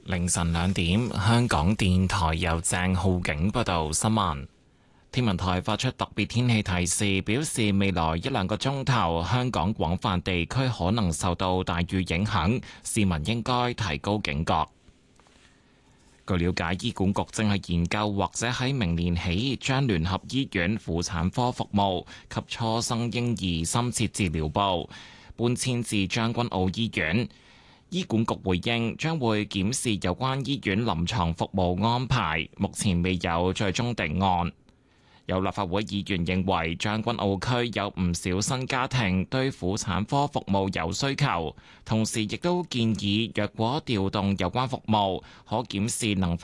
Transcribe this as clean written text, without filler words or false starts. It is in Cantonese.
凌晨2點，香港電台由鄭浩景報道新聞。天文台發出特別天氣提示，表示未來1-2個鐘頭，香港廣泛地區可能受到大雨影響，市民應該提高警覺。據了解，醫管局正係研究或者喺明年起將聯合醫院婦產科服務及初生嬰兒深切治療部搬遷至將軍澳醫院。醫管局回應將會檢視有關醫院臨床服務安排，目前未有最終定案。有立法會議員認為將軍澳區有唔少新家庭對婦產科服務有需求，同時亦都建議若果調動有關服務，可檢視能